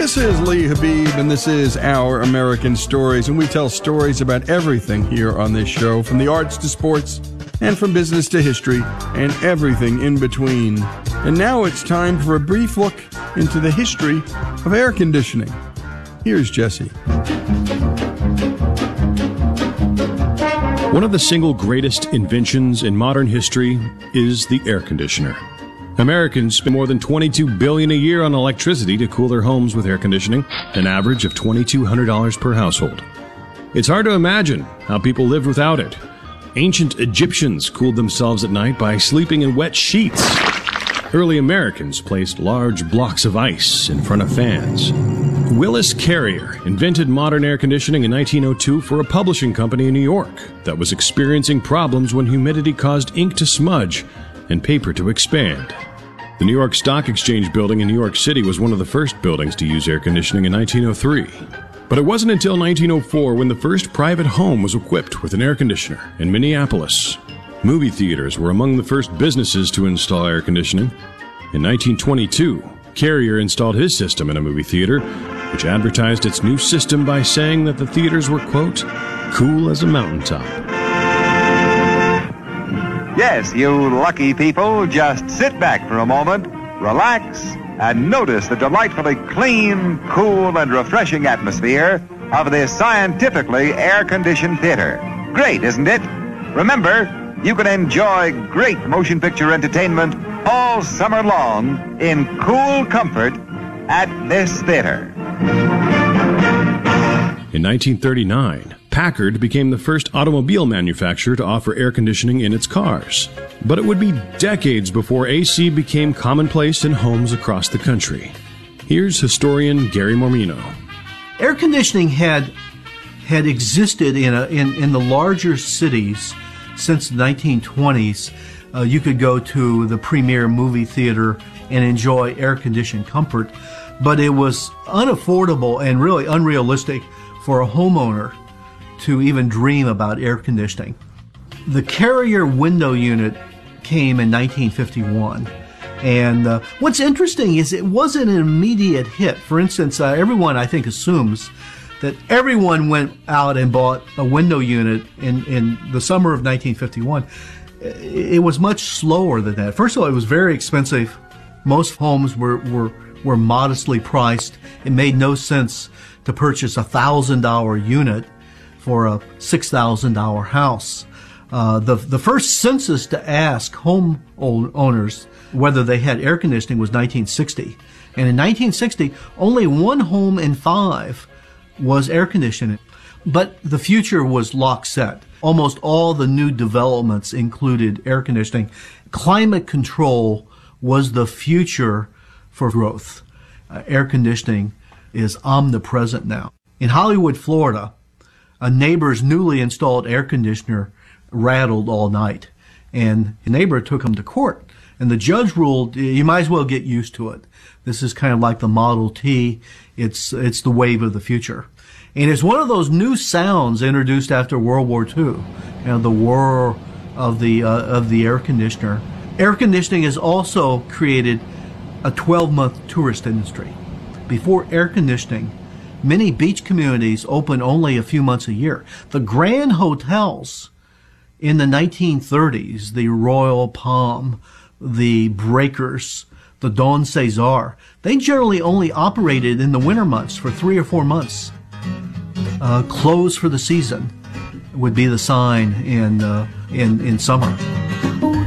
This is Lee Habib, and this is Our American Stories, and we tell stories about everything here on this show, from the arts to sports, and from business to history, and everything in between. And now it's time for a brief look into the history of air conditioning. Here's Jesse. One of the single greatest inventions in modern history is the air conditioner. Americans spend more than $22 billion a year on electricity to cool their homes with air conditioning, an average of $2,200 per household. It's hard to imagine how people lived without it. Ancient Egyptians cooled themselves at night by sleeping in wet sheets. Early Americans placed large blocks of ice in front of fans. Willis Carrier invented modern air conditioning in 1902 for a publishing company in New York that was experiencing problems when humidity caused ink to smudge and paper to expand. The New York Stock Exchange building in New York City was one of the first buildings to use air conditioning in 1903. But it wasn't until 1904 when the first private home was equipped with an air conditioner in Minneapolis. Movie theaters were among the first businesses to install air conditioning. In 1922, Carrier installed his system in a movie theater, which advertised its new system by saying that the theaters were, quote, cool as a mountaintop. Yes, you lucky people, just sit back for a moment, relax, and notice the delightfully clean, cool, and refreshing atmosphere of this scientifically air-conditioned theater. Great, isn't it? Remember, you can enjoy great motion picture entertainment all summer long in cool comfort at this theater. In 1939, Packard became the first automobile manufacturer to offer air conditioning in its cars. But it would be decades before AC became commonplace in homes across the country. Here's historian Gary Mormino. Air conditioning had existed in the larger cities since the 1920s. You could go to the premier movie theater and enjoy air-conditioned comfort, but it was unaffordable and really unrealistic for a homeowner to even dream about air conditioning. The Carrier window unit came in 1951. And what's interesting is it wasn't an immediate hit. For instance, everyone, I think, assumes that everyone went out and bought a window unit in the summer of 1951. It was much slower than that. First of all, it was very expensive. Most homes were modestly priced. It made no sense to purchase a $1,000 unit for a $6,000 house. The first census to ask home owners whether they had air conditioning was 1960. And in 1960, only 1 home in 5 was air conditioning. But the future was lock set. Almost all the new developments included air conditioning. Climate control was the future for growth. Air conditioning is omnipresent now. In Hollywood, Florida, a neighbor's newly installed air conditioner rattled all night, and the neighbor took him to court. And the judge ruled, you might as well get used to it. This is kind of like the Model T. It's the wave of the future. And it's one of those new sounds introduced after World War II, the whir of the air conditioner. Air conditioning has also created a 12-month tourist industry. Before air conditioning, many beach communities opened only a few months a year. The grand hotels in the 1930s, the Royal Palm, the Breakers, the Don Cesar, they generally only operated in the winter months for 3 or 4 months. Closed for the season would be the sign in summer.